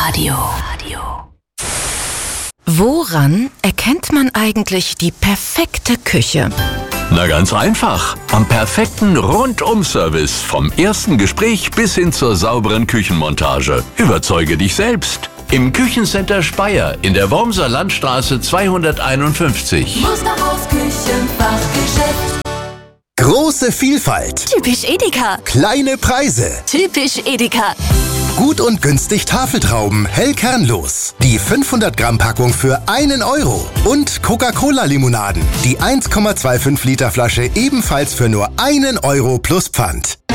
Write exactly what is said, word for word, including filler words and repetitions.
Radio. Woran erkennt man eigentlich die perfekte Küche? Na ganz einfach. Am perfekten Rundum-Service. Vom ersten Gespräch bis hin zur sauberen Küchenmontage. Überzeuge dich selbst. Im Küchencenter Speyer in der Wormser Landstraße zweihunderteinundfünfzig. Musterhaus Küchenfachgeschäft. Große Vielfalt. Typisch Edeka. Kleine Preise. Typisch Edeka. Gut und günstig Tafeltrauben, hell kernlos. Die fünfhundert Gramm Packung für einen Euro. Und Coca-Cola Limonaden. Die eins Komma fünfundzwanzig Liter Flasche ebenfalls für nur einen Euro plus Pfand.